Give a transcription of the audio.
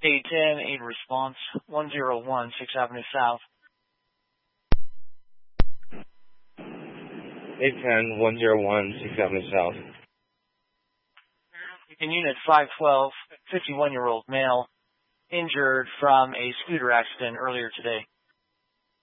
810, 8 response, 101 6th Avenue South. 810, 101 6th Avenue South. In Unit 512, 51-year-old male, injured from a scooter accident earlier today.